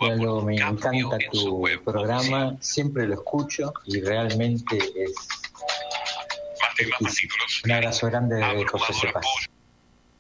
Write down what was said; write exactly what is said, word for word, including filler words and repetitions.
Lalo, me encanta tu programa, siempre lo escucho y realmente es... Un abrazo grande de José Cepaz.